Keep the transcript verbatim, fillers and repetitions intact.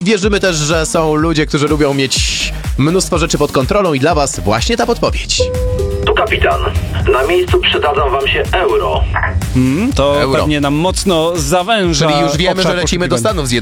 wierzymy też, że są ludzie, którzy lubią mieć mnóstwo rzeczy pod kontrolą i dla was właśnie ta podpowiedź. Tu kapitan. Na miejscu przydadzą wam się euro. Mm, to Euro. pewnie nam mocno zawęża Czyli już wiemy, obszar że lecimy do poszukiwań. Stanów Zjednoczonych.